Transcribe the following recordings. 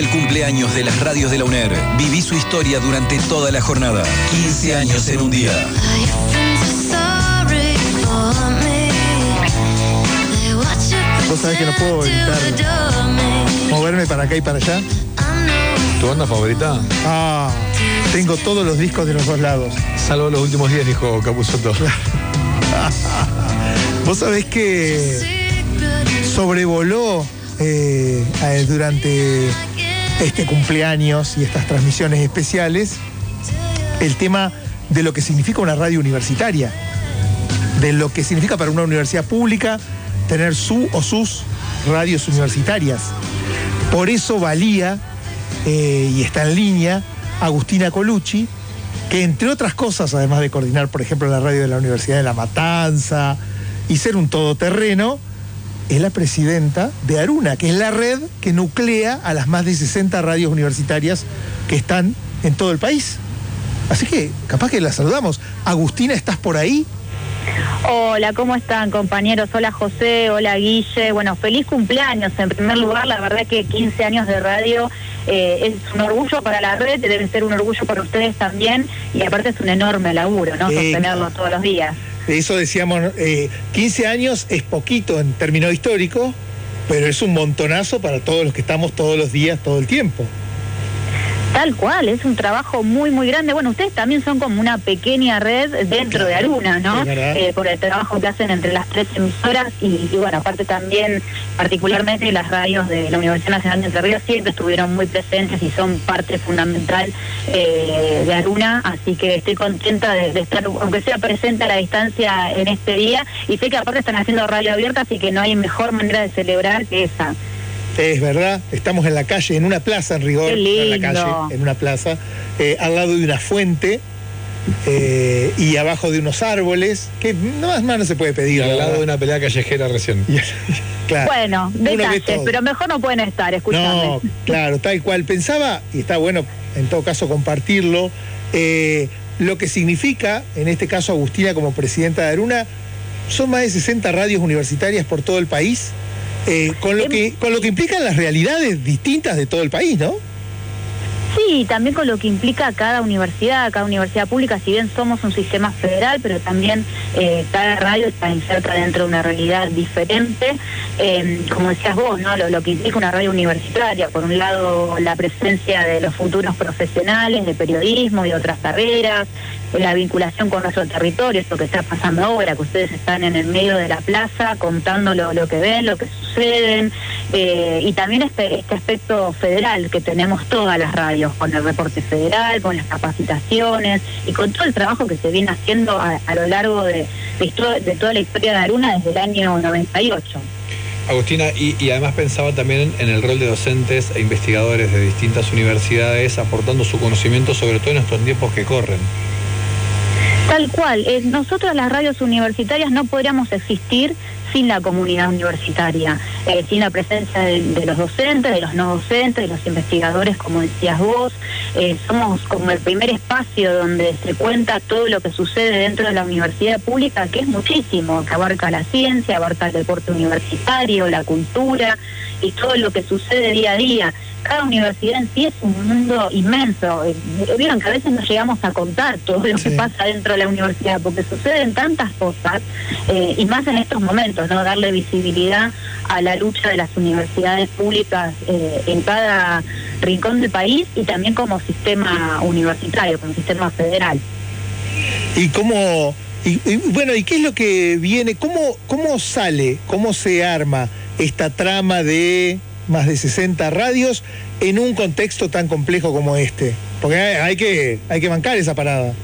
el cumpleaños de las radios de la UNER. Viví su historia durante toda la jornada. 15 años en un día. Vos sabés que no puedo evitar moverme para acá y para allá. ¿Tu banda favorita? Tengo todos los discos de los dos lados. Salvo los últimos días, dijo Capusotto. Vos sabés que sobrevoló durante este cumpleaños y estas transmisiones especiales el tema de lo que significa una radio universitaria, de lo que significa para una universidad pública tener su o sus radios universitarias. Por eso valía, y está en línea, Agustina Colucci, que entre otras cosas, además de coordinar, por ejemplo, la radio de la Universidad de La Matanza y ser un todoterreno, es la presidenta de Aruna, que es la red que nuclea a las más de 60 radios universitarias que están en todo el país. Así que capaz que la saludamos. Agustina, ¿estás por ahí? Hola, ¿cómo están, compañeros? Hola, José, hola, Guille. Bueno, feliz cumpleaños. En primer lugar, la verdad que 15 años de radio es un orgullo para la red, debe ser un orgullo para ustedes también, y aparte es un enorme laburo, ¿no? Sostenerlo todos los días. Eso decíamos, 15 años es poquito en términos históricos, pero es un montonazo para todos los que estamos todos los días, todo el tiempo. Tal cual, es un trabajo muy, muy grande. Bueno, ustedes también son como una pequeña red dentro de Aruna, ¿no? Por el trabajo que hacen entre las 3 emisoras y bueno, aparte también, particularmente las radios de la Universidad Nacional de Entre Ríos siempre estuvieron muy presentes y son parte fundamental de Aruna, así que estoy contenta de estar, aunque sea presente a la distancia en este día, y sé que aparte están haciendo radio abierta, así que no hay mejor manera de celebrar que esa. Es verdad, estamos en la calle, en una plaza en rigor, en la calle, en una plaza, al lado de una fuente y abajo de unos árboles, que más no se puede pedir. Al lado de una pelea callejera recién. Claro. Bueno, detalles, pero mejor no pueden estar, escuchame. No, claro, tal cual. Pensaba, y está bueno en todo caso compartirlo, lo que significa, en este caso Agustina como presidenta de Aruna, son más de 60 radios universitarias por todo el país. Con lo que implican las realidades distintas de todo el país, ¿no? Sí, también con lo que implica cada universidad pública, si bien somos un sistema federal, pero también cada radio está inserta dentro de una realidad diferente. Como decías vos, ¿no? Lo que implica una radio universitaria, por un lado la presencia de los futuros profesionales de periodismo y otras carreras, la vinculación con nuestro territorio, esto que está pasando ahora, que ustedes están en el medio de la plaza contando lo que ven, lo que suceden, y también este aspecto federal que tenemos todas las radios, con el reporte federal, con las capacitaciones y con todo el trabajo que se viene haciendo a lo largo de toda la historia de Aruna desde el año 98. Agustina, y además pensaba también en el rol de docentes e investigadores de distintas universidades aportando su conocimiento, sobre todo en estos tiempos que corren. Tal cual, nosotros las radios universitarias no podríamos existir sin la comunidad universitaria, sin la presencia de los docentes, de los no docentes, de los investigadores, como decías vos. Somos como el primer espacio donde se cuenta todo lo que sucede dentro de la universidad pública, que es muchísimo, que abarca la ciencia, abarca el deporte universitario, la cultura y todo lo que sucede día a día. Cada universidad en sí es un mundo inmenso. Vieron que a veces no llegamos a contar todo lo que pasa dentro de la universidad, porque suceden tantas cosas, y más en estos momentos, ¿no? Darle visibilidad a la lucha de las universidades públicas en cada rincón del país y también como sistema universitario, como sistema federal. ¿Y cómo, bueno, y qué es lo que viene? ¿Cómo sale, cómo se arma esta trama de más de 60 radios en un contexto tan complejo como este? Porque hay que bancar esa parada.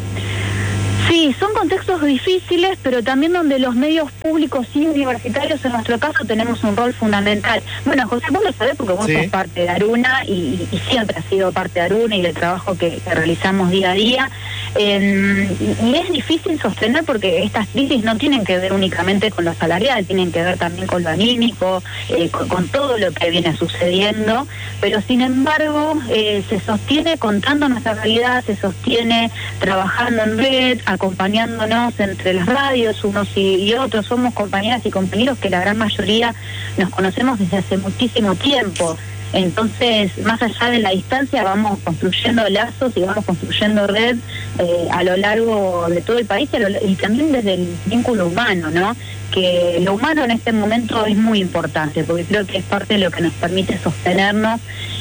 Sí, son contextos difíciles, pero también donde los medios públicos y universitarios, en nuestro caso, tenemos un rol fundamental. Bueno, José, vos lo sabés porque vos sos parte de Aruna y siempre has sido parte de Aruna y del trabajo que realizamos día a día. Y es difícil sostener porque estas crisis no tienen que ver únicamente con lo salarial, tienen que ver también con lo anímico, con todo lo que viene sucediendo, pero sin embargo se sostiene contando nuestra realidad, se sostiene trabajando en red, acompañándonos entre las radios, unos y otros. Somos compañeras y compañeros que la gran mayoría nos conocemos desde hace muchísimo tiempo. Entonces, más allá de la distancia, vamos construyendo lazos y vamos construyendo red a lo largo de todo el país y también desde el vínculo humano, ¿no? Que lo humano en este momento es muy importante, porque creo que es parte de lo que nos permite sostenernos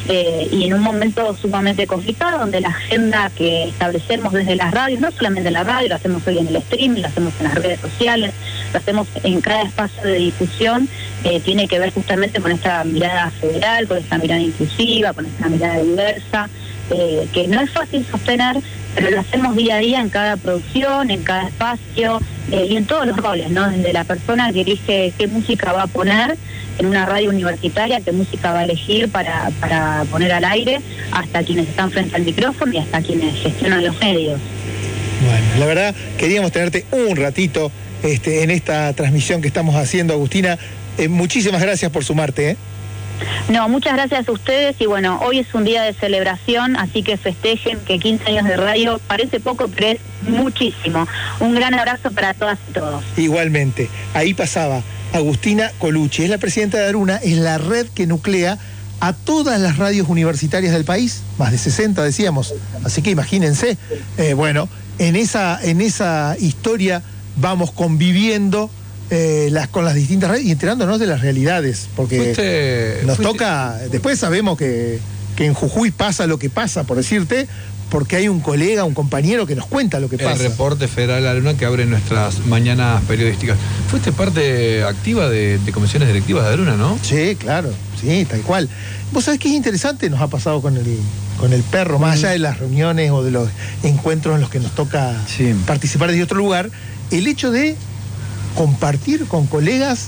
y en un momento sumamente complicado, donde la agenda que establecemos desde las radios, no solamente en la radio, lo hacemos hoy en el streaming, lo hacemos en las redes sociales, lo hacemos en cada espacio de difusión, tiene que ver justamente con esta mirada federal, con esta mirada inclusiva, con esta mirada diversa, que no es fácil sostener, pero lo hacemos día a día en cada producción, en cada espacio y en todos los roles, ¿no? Desde la persona que elige qué música va a poner en una radio universitaria, qué música va a elegir para poner al aire, hasta quienes están frente al micrófono y hasta quienes gestionan los medios. Bueno, la verdad, queríamos tenerte un ratito en esta transmisión que estamos haciendo, Agustina. Muchísimas gracias por sumarte, No, muchas gracias a ustedes y bueno, hoy es un día de celebración, así que festejen que 15 años de radio parece poco, pero es muchísimo. Un gran abrazo para todas y todos. Igualmente, ahí pasaba Agustina Colucci, es la presidenta de Aruna, es la red que nuclea a todas las radios universitarias del país, más de 60 decíamos, así que imagínense, bueno, en esa historia vamos conviviendo con las distintas redes y enterándonos de las realidades, porque nos toca, después sabemos que en Jujuy pasa lo que pasa, por decirte, porque hay un colega, un compañero que nos cuenta lo que pasa. El reporte federal Aruna que abre nuestras mañanas periodísticas. Fuiste parte activa de comisiones directivas de Aruna, ¿no? Sí, claro, sí, tal cual. Vos sabés que es interesante, nos ha pasado con el perro, más allá de las reuniones o de los encuentros en los que nos toca participar desde otro lugar, el hecho de compartir con colegas,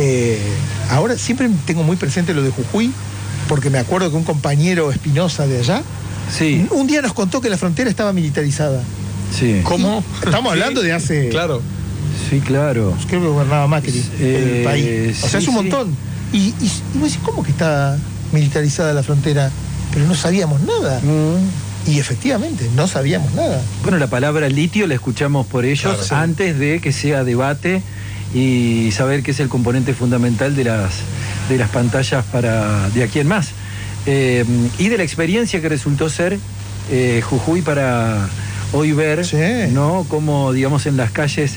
ahora siempre tengo muy presente lo de Jujuy, porque me acuerdo que un compañero Espinosa de allá, un día nos contó que la frontera estaba militarizada. Sí. ¿Cómo? Estamos hablando de hace... Claro. Sí, claro. Creo que gobernaba Macri el país. O sea, es un montón. Y vos decís, ¿cómo que está militarizada la frontera? Pero no sabíamos nada. Y efectivamente, no sabíamos nada. Bueno, la palabra litio la escuchamos por ellos antes de que sea debate y saber que es el componente fundamental de las pantallas de aquí en más. Y de la experiencia que resultó ser Jujuy para hoy ver, ¿no? Cómo, digamos, en las calles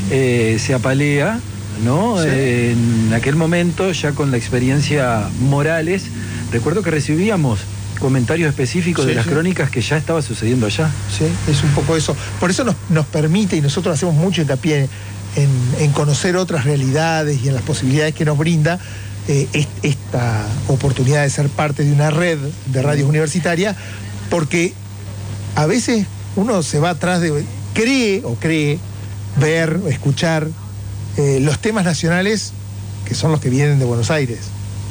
se apalea, ¿no? En aquel momento, ya con la experiencia Morales, recuerdo que recibíamos comentarios específicos de las crónicas que ya estaba sucediendo allá. Sí, es un poco eso. Por eso nos permite, y nosotros hacemos mucho hincapié en conocer otras realidades y en las posibilidades que nos brinda esta oportunidad de ser parte de una red de radios universitarias, porque a veces uno se va atrás de... cree ver, escuchar los temas nacionales que son los que vienen de Buenos Aires.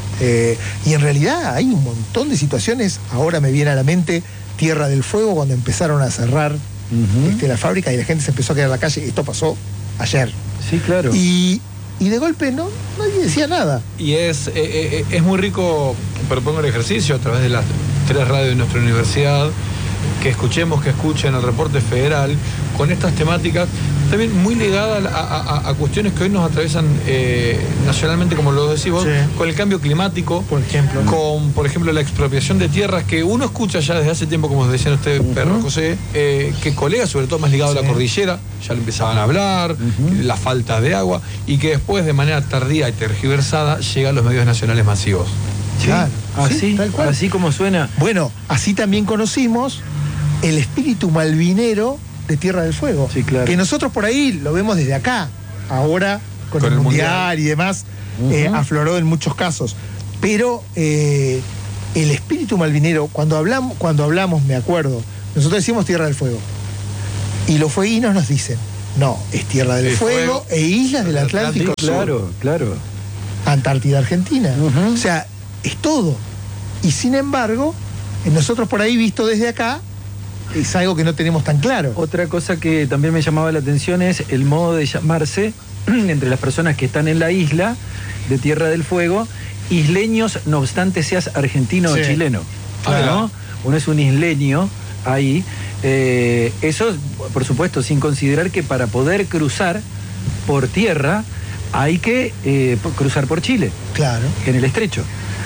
Y en realidad hay un montón de situaciones. Ahora me viene a la mente Tierra del Fuego, cuando empezaron a cerrar la fábrica y la gente se empezó a quedar en la calle. Esto pasó ayer. Sí, claro. Y de golpe nadie decía nada. Y es muy rico, propongo el ejercicio a través de las 3 radios de nuestra universidad, que escuchen el reporte federal con estas temáticas, también muy ligadas a cuestiones que hoy nos atraviesan nacionalmente, como lo decís vos, con el cambio climático, por ejemplo, con, por ejemplo, la expropiación de tierras, que uno escucha ya desde hace tiempo, como decían ustedes, Perro José, que colegas, sobre todo más ligados a la cordillera, ya lo empezaban a hablar, la falta de agua, y que después, de manera tardía y tergiversada, llegan los medios nacionales masivos. Claro, así como suena. Bueno, así también conocimos el espíritu malvinero de Tierra del Fuego. Sí, claro. Que nosotros por ahí lo vemos desde acá. Ahora, con el mundial y demás, afloró en muchos casos. Pero el espíritu malvinero, cuando hablamos, me acuerdo, nosotros decimos Tierra del Fuego. Y los fueguinos nos dicen, no, es Tierra del Fuego e islas del Atlántico Sur. Claro. Antártida Argentina. O sea, es todo. Y sin embargo, nosotros por ahí, visto desde acá, es algo que no tenemos tan claro. Otra cosa que también me llamaba la atención es el modo de llamarse entre las personas que están en la isla de Tierra del Fuego, isleños, no obstante seas argentino o chileno. ¿No? Uno es un isleño ahí. Eso, por supuesto, sin considerar que para poder cruzar por tierra hay que cruzar por Chile. Claro. En el estrecho.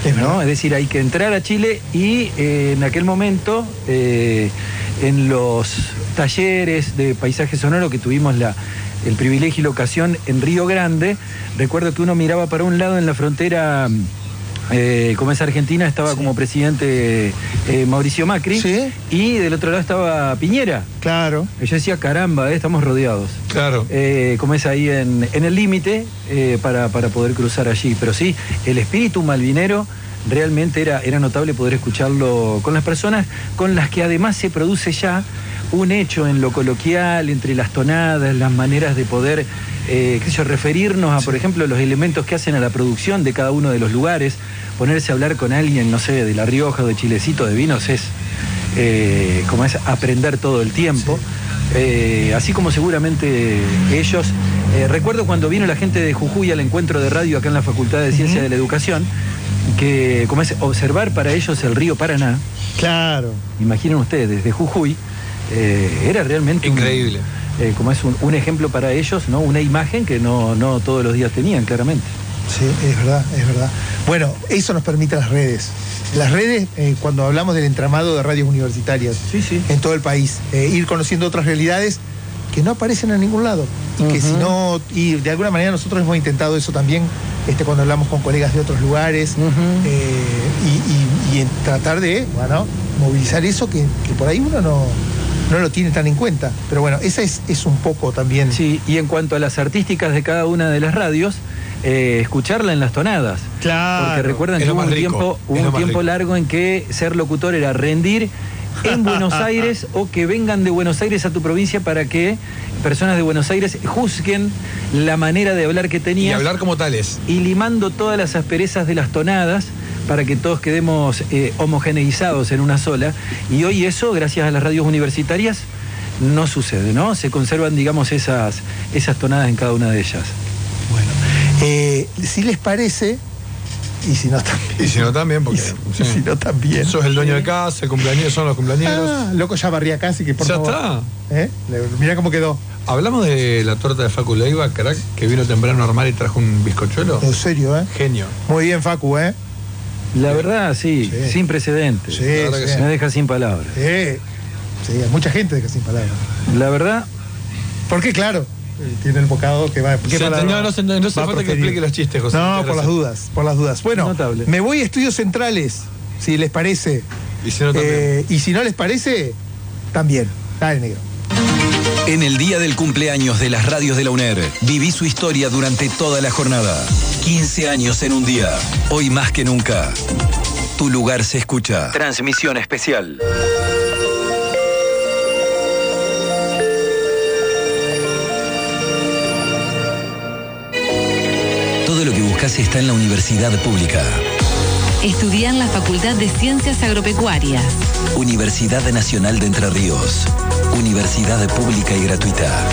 ¿no? Es decir, hay que entrar a Chile y en aquel momento, en los talleres de paisaje sonoro que tuvimos el privilegio y la ocasión en Río Grande, recuerdo que uno miraba para un lado en la frontera, como es Argentina, estaba como presidente Mauricio Macri, ¿sí? Y del otro lado estaba Piñera. Claro. Y yo decía, caramba, estamos rodeados. Claro. Como es ahí en el límite para poder cruzar allí. Pero sí, el espíritu malvinero realmente era notable poder escucharlo con las personas con las que además se produce ya un hecho en lo coloquial, entre las tonadas, las maneras de poder referirnos a, por ejemplo, los elementos que hacen a la producción de cada uno de los lugares. Ponerse a hablar con alguien, no sé, de La Rioja o de Chilecito de Vinos es aprender todo el tiempo. Así como seguramente ellos... recuerdo cuando vino la gente de Jujuy al encuentro de radio acá en la Facultad de Ciencia de la Educación, que observar para ellos el río Paraná. Claro. Imaginen ustedes, desde Jujuy, era realmente increíble. Un ejemplo para ellos, ¿no? Una imagen que no todos los días tenían, claramente. Sí, es verdad, es verdad. Bueno, eso nos permite las redes. Las redes, cuando hablamos del entramado de radios universitarias en todo el país, ir conociendo otras realidades que no aparecen en ningún lado. Y que si no, y de alguna manera nosotros hemos intentado eso también, cuando hablamos con colegas de otros lugares, y en tratar de, movilizar eso que por ahí uno no lo tiene tan en cuenta. Pero bueno, esa es un poco también. Sí, y en cuanto a las artísticas de cada una de las radios, escucharla en las tonadas. Claro. Porque recuerdan que hubo un tiempo largo en que ser locutor era rendir en Buenos Aires o que vengan de Buenos Aires a tu provincia para que personas de Buenos Aires juzguen la manera de hablar que tenías. Y hablar como tales. Y limando todas las asperezas de las tonadas para que todos quedemos homogeneizados en una sola. Y hoy eso, gracias a las radios universitarias, no sucede, ¿no? Se conservan, digamos, esas tonadas en cada una de ellas. Bueno, si les parece, y si no también. Y si no también, porque. Si no también. Sos el dueño de casa, el cumpleaños son los cumpleañeros. Loco, ya barría casi, que por ya favor. Ya está. Mirá cómo quedó. Hablamos de la torta de Facu Leiva, crack, que vino temprano normal y trajo un bizcochuelo. En serio, Genio. Muy bien, Facu, La verdad, sí, sin precedentes. Sí, Me deja sin palabras. Sí, mucha gente deja sin palabras. La verdad. Porque, claro, tiene el bocado que va. No hace falta que explique los chistes, José. No, por las dudas. Bueno, notable. Me voy a Estudios Centrales, si les parece. Y si no, también. Y si no les parece, también. Dale, negro. En el día del cumpleaños de las radios de la UNER, viví su historia durante toda la jornada. 15 años en un día. Hoy más que nunca, tu lugar se escucha. Transmisión especial. Todo lo que buscas está en la universidad pública. Estudia en la Facultad de Ciencias Agropecuarias. Universidad Nacional de Entre Ríos. Universidad pública y gratuita.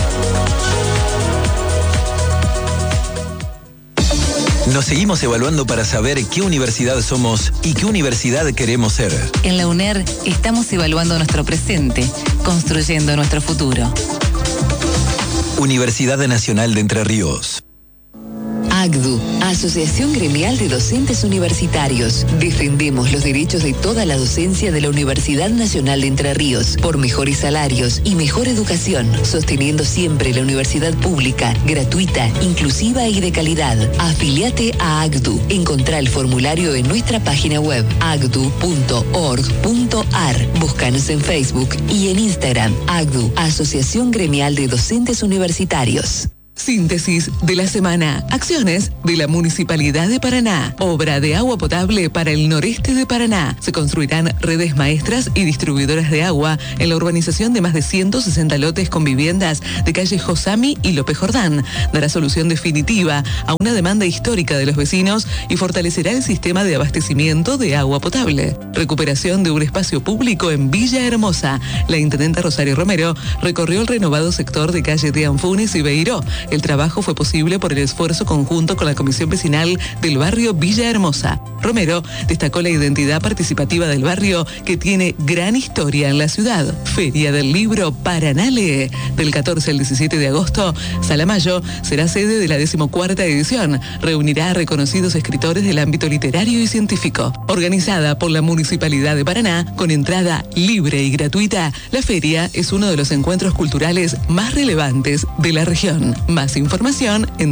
Nos seguimos evaluando para saber qué universidad somos y qué universidad queremos ser. En la UNER estamos evaluando nuestro presente, construyendo nuestro futuro. Universidad Nacional de Entre Ríos. AGDU, Asociación Gremial de Docentes Universitarios. Defendemos los derechos de toda la docencia de la Universidad Nacional de Entre Ríos por mejores salarios y mejor educación, sosteniendo siempre la universidad pública, gratuita, inclusiva y de calidad. Afiliate a AGDU. Encontrá el formulario en nuestra página web agdu.org.ar. Búscanos en Facebook y en Instagram. AGDU, Asociación Gremial de Docentes Universitarios. Síntesis de la semana. Acciones de la Municipalidad de Paraná. Obra de agua potable para el noreste de Paraná. Se construirán redes maestras y distribuidoras de agua en la urbanización de más de 160 lotes con viviendas de calle Josami y López Jordán. Dará solución definitiva a una demanda histórica de los vecinos y fortalecerá el sistema de abastecimiento de agua potable. Recuperación de un espacio público en Villa Hermosa. La intendenta Rosario Romero recorrió el renovado sector de calle de Anfunes y Beiró, El trabajo fue posible por el esfuerzo conjunto con la Comisión Vecinal del barrio Villa Hermosa. Romero destacó la identidad participativa del barrio, que tiene gran historia en la ciudad. Feria del Libro Paraná Lee. Del 14 al 17 de agosto, Salamayo será sede de la 14ª edición. Reunirá a reconocidos escritores del ámbito literario y científico. Organizada por la Municipalidad de Paraná, con entrada libre y gratuita, la feria es uno de los encuentros culturales más relevantes de la región. Más información en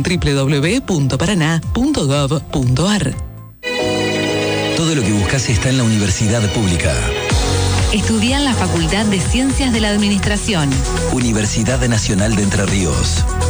www.paraná.gov.ar. Todo lo que buscas está en la Universidad Pública. Estudia en la Facultad de Ciencias de la Administración. Universidad Nacional de Entre Ríos.